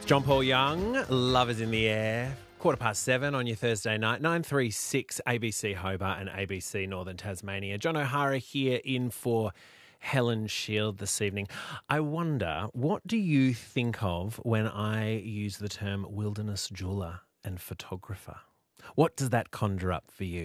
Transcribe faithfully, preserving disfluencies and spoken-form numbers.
John Paul Young, Love is in the Air. Quarter past seven on your Thursday night, nine three six A B C Hobart and A B C Northern Tasmania. John O'Hara here in for Helen Shield this evening. I wonder, what do you think of when I use the term wilderness jeweller and photographer? What does that conjure up for you?